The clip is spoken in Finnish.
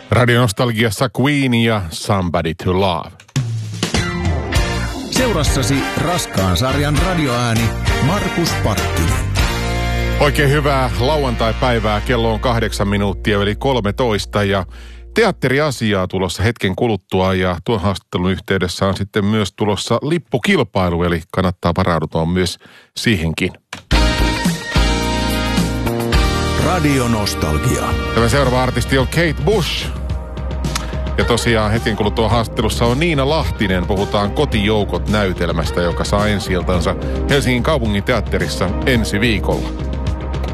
Radionostalgiassa Queen ja Somebody to Love. Seurassasi raskaan sarjan radioääni Markus Parkkinen. Oikein hyvää lauantai-päivää. Kello on 8 minuuttia eli 13 ja teatteriasiaa tulossa hetken kuluttua ja tuon haastattelun yhteydessä on sitten myös tulossa lippukilpailu, eli kannattaa varautua myös siihenkin. Radionostalgia. Tämä seuraava artisti on Kate Bush. Ja tosiaan hetken kuluttua haastattelussa on Niina Lahtinen. Puhutaan Kotijoukot -näytelmästä, joka saa ensi-iltansa Helsingin kaupungin teatterissa ensi viikolla.